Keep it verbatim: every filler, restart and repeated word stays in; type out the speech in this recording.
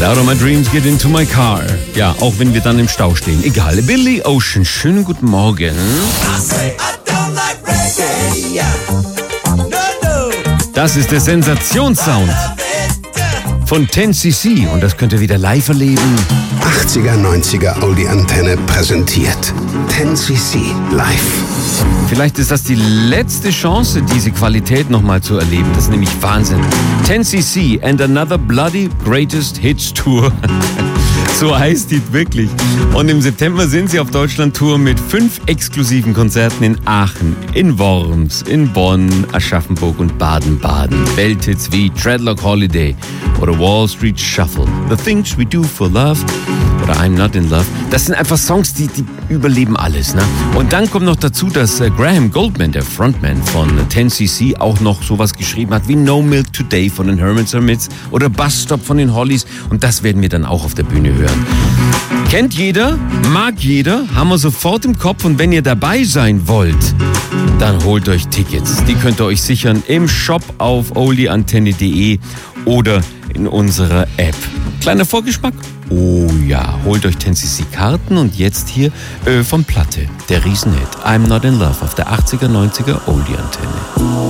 Get out of my dreams, get into my car. Ja, auch wenn wir dann im Stau stehen. Egal. Billy Ocean, schönen guten Morgen. Das ist der Sensationssound von ten C C und das könnt ihr wieder live erleben. achtziger, neunziger Oldie Antenne präsentiert ten C C live. Vielleicht ist das die letzte Chance, diese Qualität nochmal zu erleben. Das ist nämlich Wahnsinn. ten C C and Another Bloody Greatest Hits Tour. So heißt die wirklich. Und im September sind sie auf Deutschland-Tour mit fünf exklusiven Konzerten in Aachen, in Worms, in Bonn, Aschaffenburg und Baden-Baden. Welthits wie Dreadlock Holiday oder Wall Street Shuffle, The Things We Do for Love oder I'm Not in Love. Das sind einfach Songs, die, die überleben alles. Ne? Und dann kommt noch dazu, dass äh, Graham Goldman, der Frontman von ten C C, auch noch sowas geschrieben hat wie No Milk Today von den Hermits Hermits oder Bus Stop von den Hollies. Und das werden wir dann auch auf der Bühne hören. Kennt jeder, mag jeder, haben wir sofort im Kopf. Und wenn ihr dabei sein wollt, dann holt euch Tickets. Die könnt ihr euch sichern im Shop auf oldieantenne punkt de oder in unserer App. Kleiner Vorgeschmack? Oh ja, holt euch ten C C Karten und jetzt hier äh, von Platte, der Riesenhit I'm Not in Love auf der achtziger, neunziger Oldie Antenne.